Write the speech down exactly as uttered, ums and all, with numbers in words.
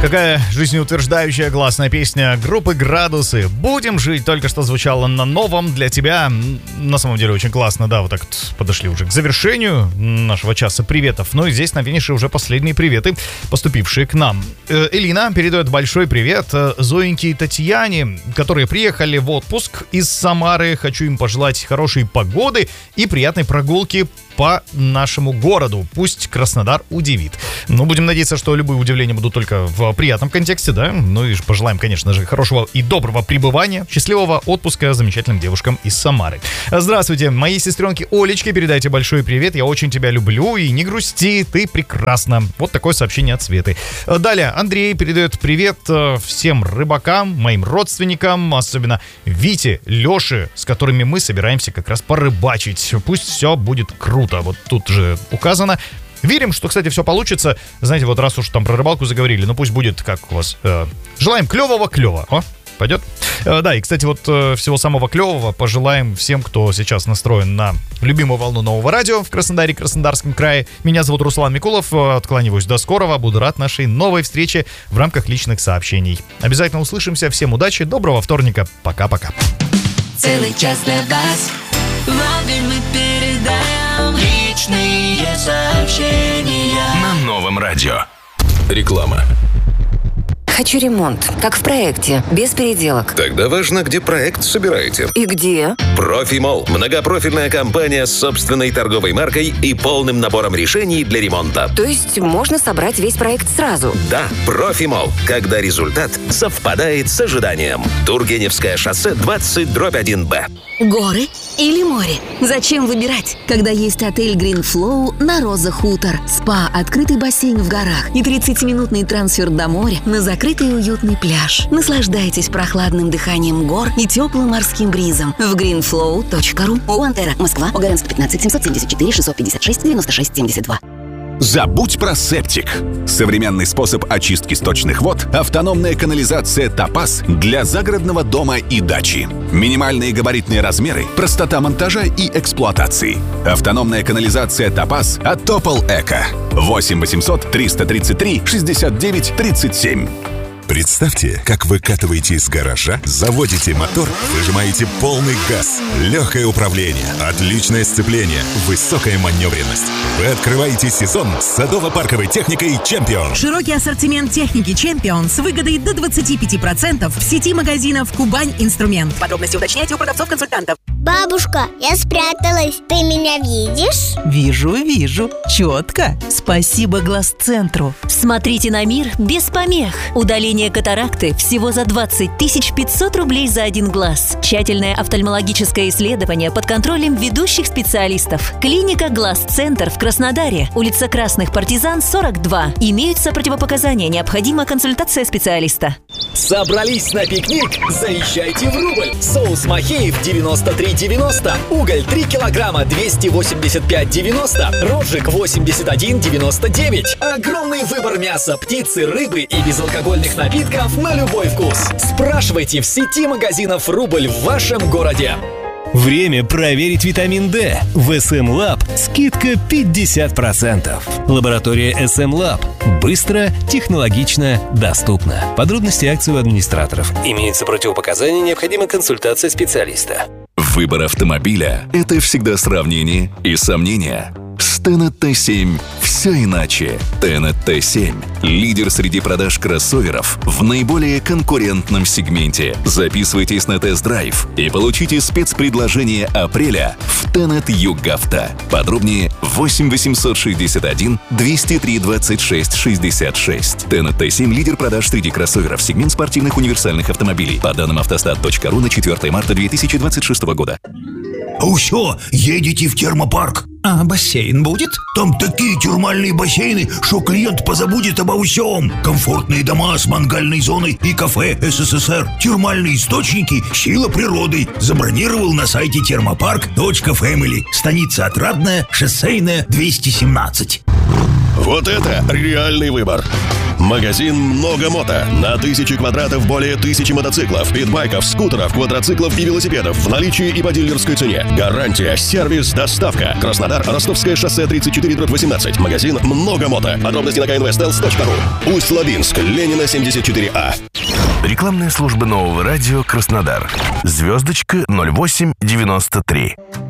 Какая жизнеутверждающая классная песня группы «Градусы». «Будем жить» только что звучала на новом для тебя. На самом деле очень классно, да, вот так вот подошли уже к завершению нашего часа приветов. Ну и здесь на финише уже последние приветы, поступившие к нам. Элина передает большой привет Зоеньке и Татьяне, которые приехали в отпуск из Самары. Хочу им пожелать хорошей погоды и приятной прогулки по нашему городу. Пусть Краснодар удивит. Ну, будем надеяться, что любые удивления будут только в приятном контексте, да? Ну и пожелаем, конечно же, хорошего и доброго пребывания, счастливого отпуска замечательным девушкам из Самары. Здравствуйте, моей сестренке Олечке передайте большой привет. Я очень тебя люблю и не грусти, ты прекрасна. Вот такое сообщение от Светы. Далее Андрей передает привет всем рыбакам, моим родственникам, особенно Вите, Леше, с которыми мы собираемся как раз порыбачить. Пусть все будет круто. Вот тут же указано. Верим, что, кстати, все получится. Знаете, вот раз уж там про рыбалку заговорили, ну пусть будет, как у вас. Э, желаем клевого-клево. О, пойдет? Э, да, и, кстати, вот э, всего самого клевого пожелаем всем, кто сейчас настроен на любимую волну нового радио в Краснодаре, Краснодарском крае. Меня зовут Руслан Микулов. Откланиваюсь до скорого. Буду рад нашей новой встрече в рамках личных сообщений. Обязательно услышимся. Всем удачи. Доброго вторника. Пока-пока. Целый час для вас. Вам мы передаем личные сообщения на новом радио. Реклама. Хочу ремонт, как в проекте, без переделок. Тогда важно, где проект собираете. И где? Профимолл. Многопрофильная компания с собственной торговой маркой и полным набором решений для ремонта. То есть можно собрать весь проект сразу? Да, Профимолл. Когда результат совпадает с ожиданием. Тургеневское шоссе двадцать дробь один Б. Горы или море? Зачем выбирать, когда есть отель Green Flow на Роза Хутор? Спа, открытый бассейн в горах и тридцатиминутный трансфер до моря на закрытый и уютный пляж. Наслаждайтесь прохладным дыханием гор и теплым морским бризом в грин флоу точка ру. Уантера, Москва, Огаренск, пятнадцать, семьсот семьдесят четыре, шестьсот пятьдесят шесть, девяносто шесть семьдесят два. Забудь про септик. Современный способ очистки сточных вод – автономная канализация «Топаз» для загородного дома и дачи. Минимальные габаритные размеры, простота монтажа и эксплуатации. Автономная канализация «Топаз» от Топол Эко. восемь восемьсот триста тридцать три шестьдесят девять тридцать семь. Представьте, как вы катываете из гаража, заводите мотор, выжимаете полный газ, легкое управление, отличное сцепление, высокая маневренность. Вы открываете сезон с садово-парковой техникой «Чемпион». Широкий ассортимент техники «Чемпион» с выгодой до двадцать пять процентов в сети магазинов «Кубань Инструмент». Подробности уточняйте у продавцов-консультантов. Бабушка, я спряталась. Ты меня видишь? Вижу, вижу. Четко. Спасибо Глазцентру. Смотрите на мир без помех. Удаление катаракты всего за двадцать тысяч пятьсот рублей за один глаз. Тщательное офтальмологическое исследование под контролем ведущих специалистов. Клиника «Глазцентр» в Краснодаре. Улица Красных Партизан, сорок два. Имеются противопоказания. Необходима консультация специалиста. Собрались на пикник? Заезжайте в Рубль. Соус Махеев девяносто три девяносто. Уголь три килограмма двести восемьдесят пять девяносто. Роджик восемьдесят один девяносто девять. Огромный выбор мяса, птицы, рыбы и безалкогольных напитков на любой вкус. Спрашивайте в сети магазинов «Рубль» в вашем городе. Время проверить витамин D. В эс эм Lab скидка пятьдесят процентов. Лаборатория эс эм Lab. Быстро, технологично, доступно. Подробности акции у администраторов. Имеются противопоказания, необходима консультация специалиста. Выбор автомобиля – это всегда сравнение и сомнения. С Tennet Т семь все иначе. Tennet Т семь – лидер среди продаж кроссоверов в наиболее конкурентном сегменте. Записывайтесь на тест-драйв и получите спецпредложение апреля в Tennet Югавто. Подробнее восемь восемьсот шестьдесят один двести три двадцать шесть шестьдесят шесть. Tennet Т семь – лидер продаж среди кроссоверов, сегмент спортивных универсальных автомобилей. По данным автостат точка ру на четвёртое марта две тысячи двадцать шестого года. А что, едете в термопарк? А бассейн будет? Там такие термальные бассейны, что клиент позабудет обо всем. Комфортные дома с мангальной зоной и кафе эс эс эс эр. Термальные источники – сила природы. Забронировал на сайте термопарк точка фэмили. Станица Отрадная, Шоссейная, двести семнадцать. Вот это реальный выбор. Магазин «Много мото». На тысячи квадратов более тысячи мотоциклов, питбайков, скутеров, квадроциклов и велосипедов в наличии и по дилерской цене. Гарантия, сервис, доставка. Краснодар, Ростовское шоссе тридцать четыре дробь восемнадцать. Магазин «Много мото». Подробности на ка эн вэ стелс точка ру. Усть-Лабинск, Ленина, семьдесят четыре А. Рекламная служба Нового радио Краснодар. Звездочка ноль восемь девяносто три.